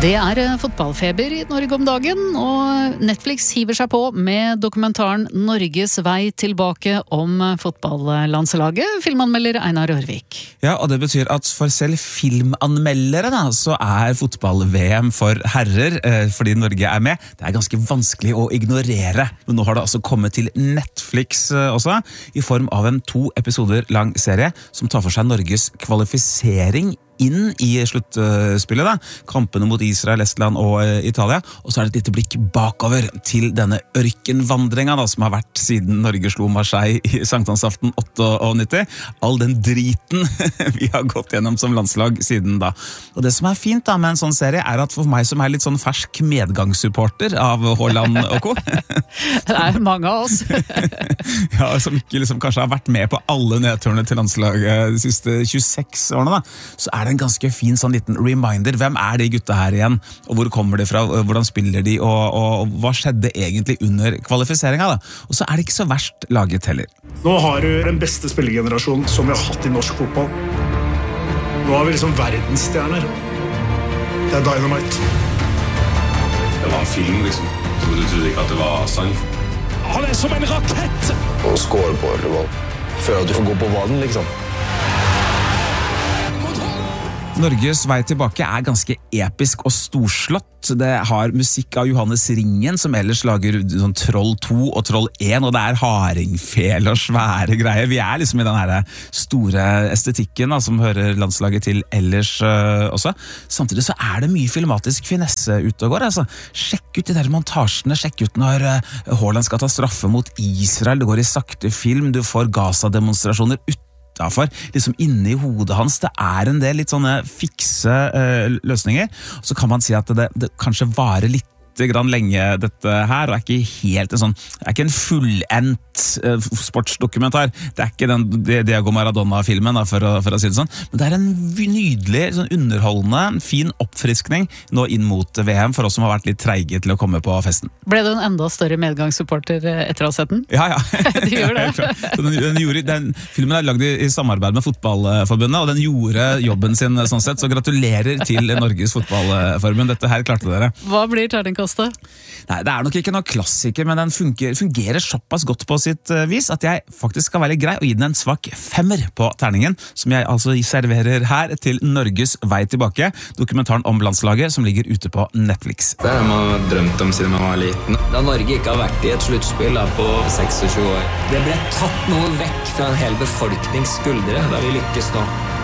Det fotballfeber I Norge om dagen, og Netflix hiver seg på med dokumentaren Norges vei tilbake om fotballandslaget, filmanmelder Einar Rørvik. Ja, og det betyr at for selv filmanmeldere da, så fotball-VM for herrer, fordi Norge med. Det ganske vanskelig å ignorere, men nå har det altså kommet til Netflix også, I form av en 2 episoder lang serie som tar for seg Norges kvalifisering inn I sluttspillet da, kampene mot Israel, Estland og Italia, og så det et lite blikk bakover til denne ørkenvandringen da, som har vært siden Norge slo Marseille I sankthansaften 98, all den driten vi har gått gjennom som landslag siden da. Og det som fint da med en sånn serie at for meg som litt sånn fersk medgangssupporter av Haaland og Co. Det mange av oss. Ja, som ikke liksom kanskje har vært med på alle nedturene til landslaget de siste 26 årene da, så det en ganske fin sånn liten reminder. Hvem de gutta her igjen? Og hvor kommer de fra? Hvordan spiller de? Og hva skjedde egentlig under kvalifiseringen da? Og så det ikke så verst laget heller. Nå har du den beste spillergenerasjonen som vi har hatt I norsk fotball. Nå har vi liksom verdensstjerner. Det dynamite. Det var en film liksom. Du trodde ikke at det var sant. Han som en rakett! Og score på Ørdevål. Før at du får gå på vann, liksom. Norges vei tilbake ganske episk og storslått. Det har musikk av Johannes Ringen, som ellers lager sånn Troll 2 og Troll 1, og det hardingfel og svære greier. Vi liksom I den her store estetikken da, som hører landslaget til ellers også. Samtidig så det mye filmatisk finesse ute og går. Altså. Sjekk ut de der montasjene, sjekk ut når Haaland skal ta straffe mot Israel. Det går I sakte film, du får Gaza-demonstrasjoner utenfor, liksom inne I hodet hans. Det en del litt sånne fikse løsninger. Så kan man si at det kanskje varer litt grann lenge dette her, og ikke helt en sånn, det ikke en fullendt sportsdokumentar. Det ikke den Diego Maradona-filmen, da, for å si det sånn. Men det en nydelig, sånn underholdende, fin oppfriskning nå inn mot VM, for oss som har vært litt treige til å komme på festen. Ble du en enda større medgangssupporter etter å ha sett den? Ja. Du gjør det. Så den filmen lagd I samarbeid med Fotballforbundet, og den gjorde jobben sin sånn sett, så gratulerer til Norges Fotballforbund. Dette her klarte dere. Hva blir terningkastet? Nei, det nok ikke noe klassiker, men den fungerer såpass godt på sitt vis at jeg faktisk skal være litt grei og gi den en svak 5 på terningen, som jeg altså serverer her til Norges vei tilbake, dokumentaren om landslaget som ligger ute på Netflix. Det man drømt om siden man var liten. Da Norge ikke har vært I et sluttspill på 26 år. Det ble tatt noe vekk fra en hel befolknings skuldre da vi lykkes nå.